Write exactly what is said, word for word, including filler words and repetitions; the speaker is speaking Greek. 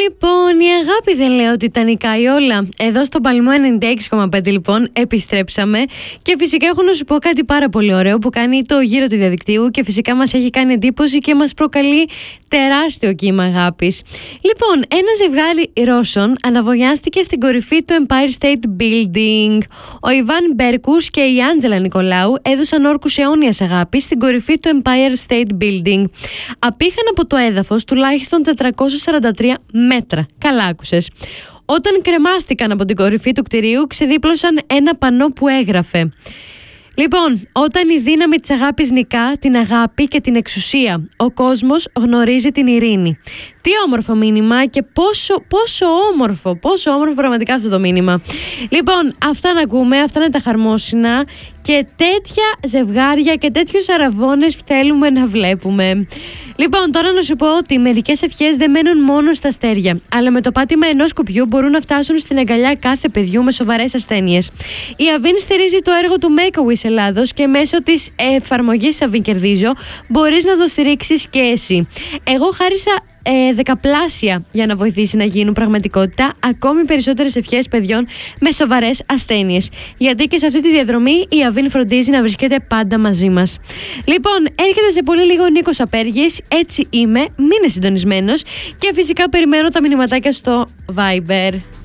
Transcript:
Λοιπόν, η αγάπη δεν λέω ότι τα νικάει όλα. Εδώ στο Παλμό ενενήντα έξι κόμμα πέντε λοιπόν επιστρέψαμε και φυσικά έχω να σου πω κάτι πάρα πολύ ωραίο που κάνει το γύρο του διαδικτύου και φυσικά μας έχει κάνει εντύπωση και μας προκαλεί τεράστιο κύμα αγάπης. Λοιπόν, ένα ζευγάρι Ρώσων αναβογιάστηκε στην κορυφή του Empire State Building. Ο Ιβάν Μπέρκους και η Άντζελα Νικολάου έδωσαν όρκους αιώνιας αγάπης στην κορυφή του Empire State Building. Απήχαν από το έδαφος τουλάχιστον τετρακόσια σαράντα τρία μέτρα. Καλά άκουσες. Όταν κρεμάστηκαν από την κορυφή του κτηρίου, ξεδίπλωσαν ένα πανό που έγραφε: Λοιπόν, όταν η δύναμη της αγάπης νικά την αγάπη και την εξουσία, ο κόσμος γνωρίζει την ειρήνη. Τι όμορφο μήνυμα και πόσο, πόσο όμορφο, πόσο όμορφο πραγματικά αυτό το μήνυμα. Λοιπόν, αυτά να ακούμε, αυτά είναι τα χαρμόσυνα και τέτοια ζευγάρια και τέτοιους αραβώνες θέλουμε να βλέπουμε. Λοιπόν, τώρα να σου πω ότι μερικές ευχές δεν μένουν μόνο στα αστέρια, αλλά με το πάτημα ενός σκουπιού μπορούν να φτάσουν στην αγκαλιά κάθε παιδιού με σοβαρές ασθένειες. Η Αβίν στηρίζει το έργο του Make-A-Wish Ελλάδος και μέσω της εφαρμογής Αβίν Κερδίζω μπορείς να το στηρίξεις και εσύ. Εγώ χάρισα Ε, δεκαπλάσια για να βοηθήσει να γίνουν πραγματικότητα ακόμη περισσότερες ευχές παιδιών με σοβαρές ασθένειες. Γιατί και σε αυτή τη διαδρομή η Αβίν φροντίζει να βρίσκεται πάντα μαζί μας. Λοιπόν, έρχεται σε πολύ λίγο ο Νίκος Απέργης. Έτσι είμαι, μείνε συντονισμένος και φυσικά περιμένω τα μηνυματάκια στο Viber.